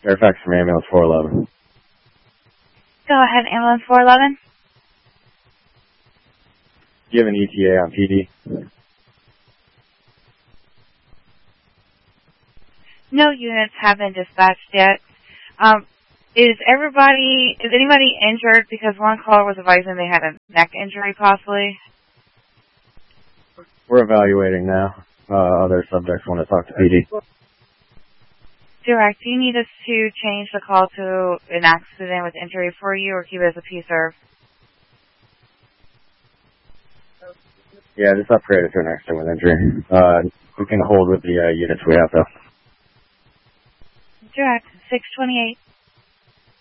Fairfax from ambulance 411. Go ahead, ambulance 411. Do you have an ETA on PD? No units have been dispatched yet. Is anybody injured? Because one caller was advising they had a neck injury possibly. We're evaluating now. Other subjects want to talk to PD. Direct, do you need us to change the call to an accident with injury for you or keep it as a P-serve? Yeah, just upgrade it to an accident with injury. We can hold with the units we have though. Direct, 628.